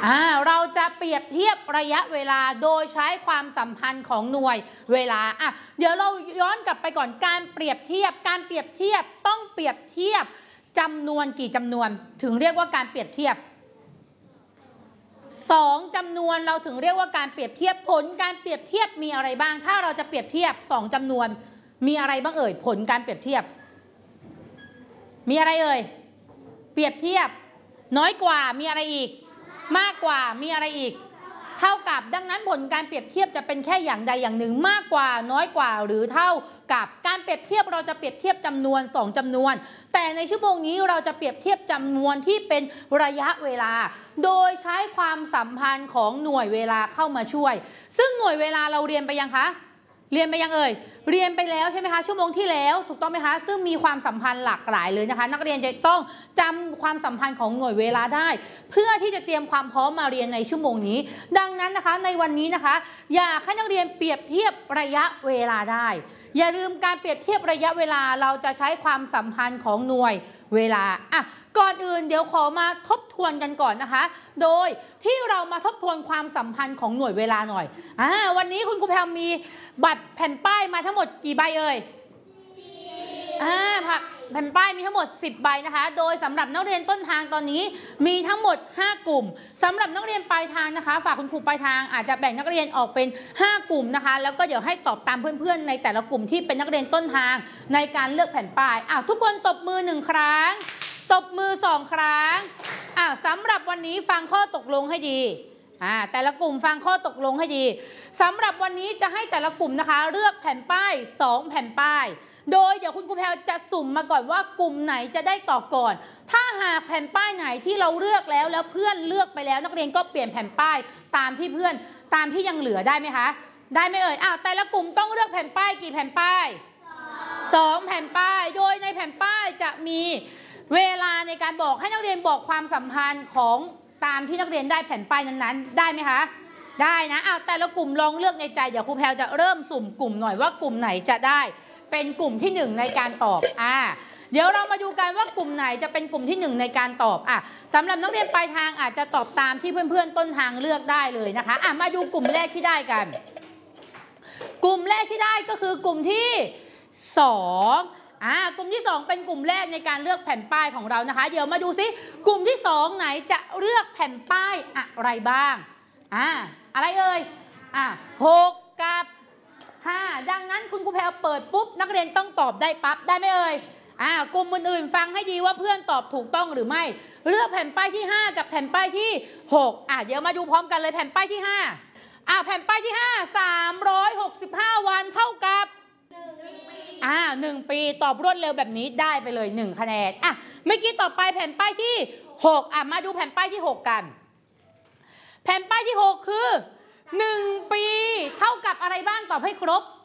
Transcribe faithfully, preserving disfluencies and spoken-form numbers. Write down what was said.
อ่าเราจะเปรียบเทียบระยะเวลาโดยใช้ความสัมพันธ์ของหน่วยเวลาอ่ะเดี๋ยวเราย้อนกลับไปก่อนการเปรียบเทียบการเปรียบเทียบต้องเปรียบเทียบจำนวนกี่จำนวนถึงเรียกว่าการเปรียบเทียบสองจำนวนเราถึงเรียกว่าการเปรียบเทียบผลการเปรียบเทียบมีอะไรบ้างถ้าเราจะเปรียบเทียบสองจำนวนมีอะไรบ้างเอ่ยผลการเปรียบเทียบมีอะไรเอ่ยเปรียบเทียบน้อยกว่ามีอะไรอีกมากกว่ามีอะไรอีกเท่ากับดังนั้นผลการเปรียบเทียบจะเป็นแค่อย่างใดอย่างหนึ่งมากกว่าน้อยกว่าหรือเท่ากับการเปรียบเทียบเราจะเปรียบเทียบจำนวนสองจำนวนแต่ในชั่วโมงนี้เราจะเปรียบเทียบจำนวนที่เป็นระยะเวลาโดยใช้ความสัมพันธ์ของหน่วยเวลาเข้ามาช่วยซึ่งหน่วยเวลาเราเรียนไปยังคะเรียนไปยังเอ่ยเรียนไปแล้วใช่ไหมคะชั่วโมงที่แล้วถูกต้องไหมคะซึ่งมีความสัมพันธ์หลากหลายเลยนะคะนักเรียนจะต้องจำความสัมพันธ์ของหน่วยเวลาได้เพื่อที่จะเตรียมความพร้อมมาเรียนในชั่วโมงนี้ดังนั้นนะคะในวันนี้นะคะอยากให้นักเรียนเปรียบเทียบระยะเวลาได้อย่าลืมการเปรียบเทียบระยะเวลาเราจะใช้ความสัมพันธ์ของหน่วยเวลาอ่ะก่อนอื่นเดี๋ยวขอมาทบทวนกันก่อนนะคะโดยที่เรามาทบทวนความสัมพันธ์ของหน่วยเวลาหน่อยอ่าวันนี้คุณครูแพรมีบัตรแผ่นป้ายมาทั้งหมดกี่ใบเอ่ยอ่าแผ่นป้ายมีทั้งหมดสิบใบนะคะโดยสำหรับนักเรียนต้นทางตอนนี้มีทั้งหมดห้ากลุ่มสำหรับนักเรียนปลายทางนะคะฝากคุณครูปลายทางอาจจะแบ่งนักเรียนออกเป็นห้ากลุ่มนะคะแล้วก็เดี๋ยวให้ตอบตามเพื่อนๆในแต่ละกลุ่มที่เป็นนักเรียนต้นทางในการเลือกแผ่นป้ายอ้าวทุกคนตบมือหนึ่งครั้งตบมือสองครั้งอ้าวสำหรับวันนี้ฟังข้อตกลงให้ดีอ่าแต่ละกลุ่มฟังข้อตกลงให้ดีสำหรับวันนี้จะให้แต่ละกลุ่มนะคะเลือกแผ่นป้ายสองแผ่นป้ายโดยเดี๋ยวคุณครูแพรจะสุ่มมาก่อนว่ากลุ่มไหนจะได้ตอบก่อนถ้าหากแผ่นป้ายไหนที่เราเลือกแล้วแล้วเพื่อนเลือกไปแล้วนักเรียนก็เปลี่ยนแผ่นป้ายตามที่เพื่อนตามที่ยังเหลือได้ไหมคะได้ไหมเอ่ยอ้าวแต่ละกลุ่มต้องเลือกแผ่นป้ายกี่แผ่นป้ายสองแผ่นป้ายโดยในแผ่นป้ายจะมีเวลาในการบอกให้นักเรียนบอกความสัมพันธ์ของตามที่นักเรียนได้แผ่นป้ายนั้นๆได้ไหมคะได้นะอ้าวแต่ละกลุ่มลองเลือกในใจเดี๋ยวครูแพรจะเริ่มสุ่มกลุ่มหน่อยว่ากลุ่มไหนจะได้เป็นกลุ่มที่หนึ่งในการตอบอ่าเดี๋ยวเรามาดูกันว่ากลุ่มไหนจะเป็นกลุ่มที่หนึ่งในการตอบอ่ะสำหรับนักเรียนปลายทางอาจจะตอบตามที่เพื่อนๆต้นทางเลือกได้เลยนะคะอ่ะมาดูกลุ่มแรกที่ได้กันกลุ่มแรกที่ได้ก็คือกลุ่มที่สองอ่ากลุ่มที่สองเป็นกลุ่มแรกในการเลือกแผ่นป้ายของเรานะคะเดี๋ยวมาดูซิกลุ่มที่สองไหนจะเลือกแผ่นป้ายอะไรบ้างอ่าอะไรเอ่ยอ่ะหกกับห้าดังนั้นคุณครูแพรเปิดปุ๊บนักเรียนต้องตอบได้ปั๊บได้ไหมเอ่ยอ่ากลุ่มอื่นๆฟังให้ดีว่าเพื่อนตอบถูกต้องหรือไม่เลือกแผ่นป้ายที่ห้ากับแผ่นป้ายที่หกอ่ะเดี๋ยวมาดูพร้อมกันเลยแผ่นป้ายที่ห้าอ่ะแผ่นป้ายที่ห้า สามร้อยหกสิบห้าวันเท่ากับอ่าหนึ่งปีตอบรวดเร็วแบบนี้ได้ไปเลยหนึ่งคะแนนอ่ะเมื่อกี้ต่อไปแผ่นป้ายที่หกอ่ะมาดูแผ่นป้ายที่หกกันแผ่นป้ายที่หกคือหนึ่งปีเท่ากับอะไรบ้างตอบให้ครบ